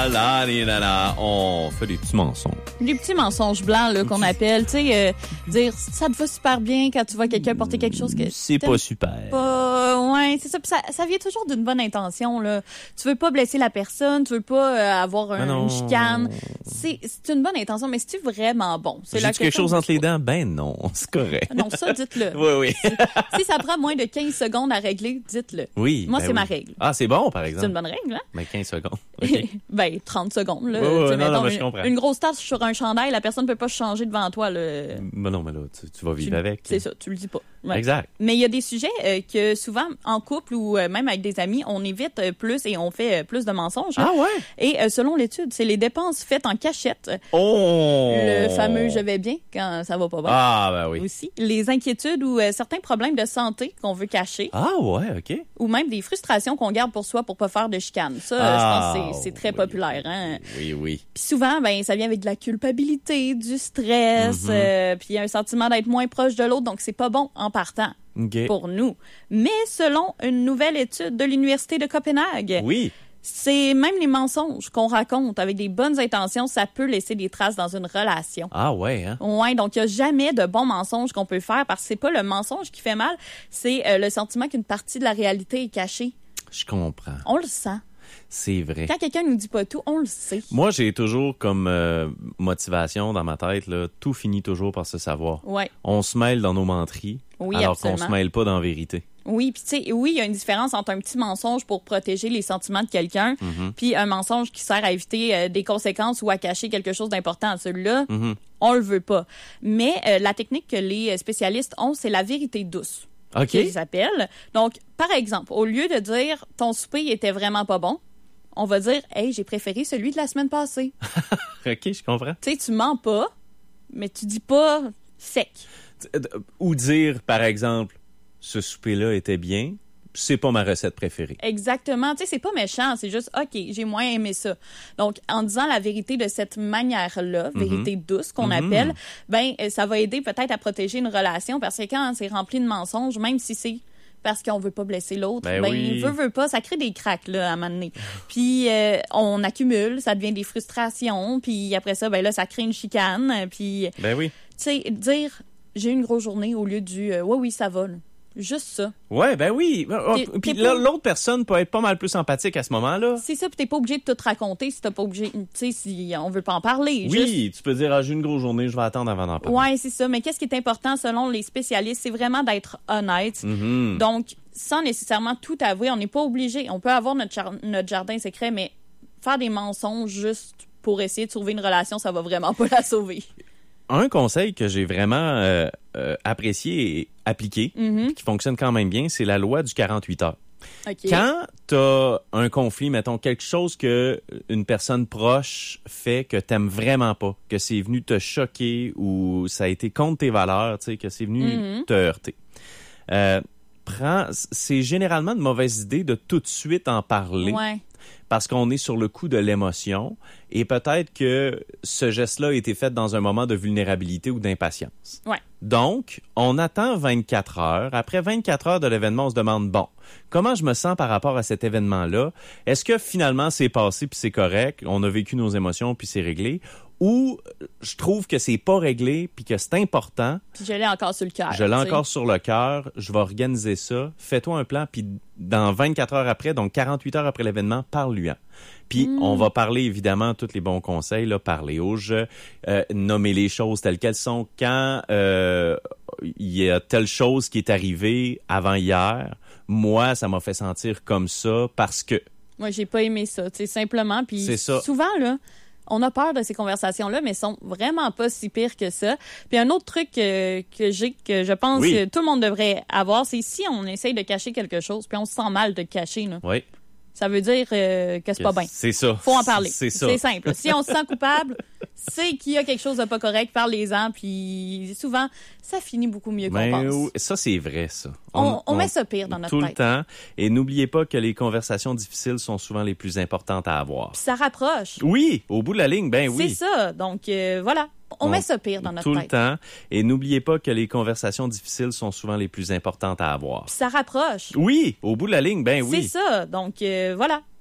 On fait des petits mensonges. Les petits mensonges blancs là, qu'on appelle, tu sais, dire ça te va super bien quand tu vois quelqu'un porter quelque chose que c'est pas super. Ouais, c'est ça. Puis ça vient toujours d'une bonne intention là. Tu veux pas blesser la personne, tu veux pas avoir une chicane. C'est une bonne intention, mais c'est-tu vraiment bon? J'ai quelque chose entre les dents? Ben non, c'est correct. Non, ça, dites-le. Oui. Si ça prend moins de 15 secondes à régler, dites-le. Oui. Moi, c'est ma règle. Ah, c'est bon, par exemple. C'est une bonne règle, hein? Ben, 15 secondes. Okay. Ben, 30 secondes, là. Non, mais je comprends. Une grosse tache sur un chandail, la personne peut pas changer devant toi, là. Ben non, mais là, tu vas vivre avec. C'est ça, tu le dis pas. Ouais. Exact. Mais il y a des sujets que souvent, en couple ou même avec des amis, on évite plus et on fait plus de mensonges. Ah ouais? Et selon l'étude, c'est les dépenses faites en cachette. Oh! Le fameux « je vais bien » quand ça va pas bien. Ah, ben oui. Aussi. Les inquiétudes ou certains problèmes de santé qu'on veut cacher. Ah ouais, OK. Ou même des frustrations qu'on garde pour soi pour pas faire de chicane. Ça, je pense que c'est très populaire. Hein? Oui. Puis souvent, ben ça vient avec de la culpabilité, du stress, puis un sentiment d'être moins proche de l'autre. Donc, c'est pas bon en partant pour nous. Mais selon une nouvelle étude de l'Université de Copenhague, c'est même les mensonges qu'on raconte avec des bonnes intentions, ça peut laisser des traces dans une relation. Ah ouais, hein? Ouais, donc il n'y a jamais de bons mensonges qu'on peut faire parce que c'est pas le mensonge qui fait mal, c'est le sentiment qu'une partie de la réalité est cachée. Je comprends. On le sent. C'est vrai. Quand quelqu'un nous dit pas tout, on le sait. Moi, j'ai toujours comme motivation dans ma tête, là, tout finit toujours par se savoir. Ouais. On se mêle dans nos menteries, alors qu'on se mêle pas dans la vérité. Oui, puis tu sais, il y a une différence entre un petit mensonge pour protéger les sentiments de quelqu'un, puis un mensonge qui sert à éviter des conséquences ou à cacher quelque chose d'important. Celui-là, on le veut pas. Mais la technique que les spécialistes ont, c'est la vérité douce. OK. Qu'ils appellent. Donc, par exemple, au lieu de dire « ton souper était vraiment pas bon », on va dire « hey, j'ai préféré celui de la semaine passée ». OK, je comprends. Tu sais, tu mens pas, mais tu dis pas sec. Ou dire, par exemple, ce souper-là était bien, c'est pas ma recette préférée. Exactement. Tu sais, c'est pas méchant, c'est juste, OK, j'ai moins aimé ça. Donc, en disant la vérité de cette manière-là, vérité douce qu'on appelle, ben, ça va aider peut-être à protéger une relation parce que quand c'est rempli de mensonges, même si c'est parce qu'on veut pas blesser l'autre, veut pas, ça crée des cracks, là, à un moment donné. Puis, on accumule, ça devient des frustrations, puis après ça, ben là, ça crée une chicane, puis... Ben oui. Tu sais, dire, j'ai eu une grosse journée au lieu du, oui, ça va, là. Juste ça. Ouais, ben oui. Puis l'autre personne peut être pas mal plus empathique à ce moment-là. C'est ça, puis t'es pas obligé de tout raconter si t'as pas obligé, tu sais, si on veut pas en parler. Oui, tu peux dire, j'ai une grosse journée, je vais attendre avant d'en parler. Ouais, c'est ça. Mais qu'est-ce qui est important selon les spécialistes, c'est vraiment d'être honnête. Donc, sans nécessairement tout avouer, on n'est pas obligé. On peut avoir notre jardin secret, mais faire des mensonges juste pour essayer de sauver une relation, ça va vraiment pas la sauver. Un conseil que j'ai vraiment apprécié et appliqué, qui fonctionne quand même bien, c'est la loi du 48 heures. Okay. Quand t'as un conflit, mettons, quelque chose que une personne proche fait que t'aimes vraiment pas, que c'est venu te choquer ou ça a été contre tes valeurs, tu sais, que c'est venu te heurter, c'est généralement une mauvaise idée de tout de suite en parler. Ouais. Parce qu'on est sur le coup de l'émotion et peut-être que ce geste-là a été fait dans un moment de vulnérabilité ou d'impatience. Ouais. Donc, on attend 24 heures. Après 24 heures de l'événement, on se demande, bon, comment je me sens par rapport à cet événement-là? Est-ce que finalement c'est passé puis c'est correct? On a vécu nos émotions puis c'est réglé? Ou je trouve que c'est pas réglé puis que c'est important. Puis je l'ai encore sur le cœur. Je l'ai encore sur le cœur. Je vais organiser ça. Fais-toi un plan puis dans 24 heures après, donc 48 heures après l'événement, parle-lui-en. Puis on va parler évidemment tous les bons conseils, là, parler au jeu, nommer les choses telles qu'elles sont. Quand il y a telle chose qui est arrivée avant hier, moi, ça m'a fait sentir comme ça parce que... Moi, j'ai pas aimé ça, tu sais, simplement. Puis c'est ça. Souvent, là, on a peur de ces conversations-là, mais elles sont vraiment pas si pires que ça. Puis un autre truc que je pense que tout le monde devrait avoir, c'est si on essaye de cacher quelque chose, puis on se sent mal de cacher, là. Oui. Ça veut dire que c'est pas bien. C'est ça. Faut en parler. C'est ça. C'est simple. Si on se sent coupable, c'est qu'il y a quelque chose de pas correct, parlez-en, puis souvent, ça finit beaucoup mieux qu'on pense. Ça, c'est vrai, ça. On met ça pire dans notre tête. Tout le temps. Et n'oubliez pas que les conversations difficiles sont souvent les plus importantes à avoir. Puis ça rapproche. Oui, au bout de la ligne, ben oui. C'est ça. Donc, voilà. On met ça pire dans notre tête. Tout le temps. Et n'oubliez pas que les conversations difficiles sont souvent les plus importantes à avoir. Puis ça rapproche. Oui, au bout de la ligne, ben oui. C'est ça. Donc, voilà.